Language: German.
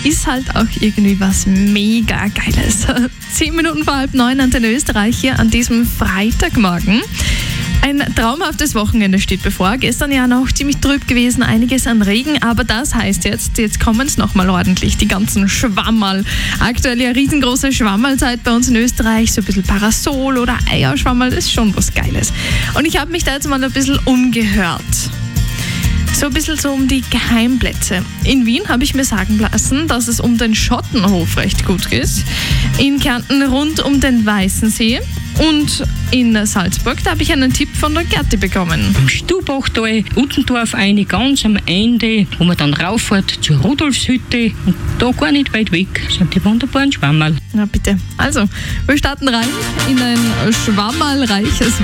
ist halt auch irgendwie was mega Geiles. 10 Minuten vor 8:30 Antenne Österreich hier an diesem Freitagmorgen. Ein traumhaftes Wochenende steht bevor. Gestern ja noch ziemlich trüb gewesen, einiges an Regen, aber das heißt jetzt kommen es nochmal ordentlich, die ganzen Schwammerl. Aktuell ja riesengroße Schwammerlzeit bei uns in Österreich, so ein bisschen Parasol oder Eierschwammerl, das ist schon was Geiles. Und ich habe mich da jetzt mal ein bisschen umgehört. So ein bisschen so um die Geheimplätze. In Wien habe ich mir sagen lassen, dass es um den Schottenhof recht gut ist. In Kärnten rund um den Weißensee. Und in Salzburg, da habe ich einen Tipp von der Gerti bekommen. Im Stubachtal, Uttendorf eine ganz am Ende, wo man dann rauffährt zur Rudolfshütte. Und da gar nicht weit weg sind die wunderbaren Schwammerl. Na bitte. Also, wir starten rein in ein schwammerlreiches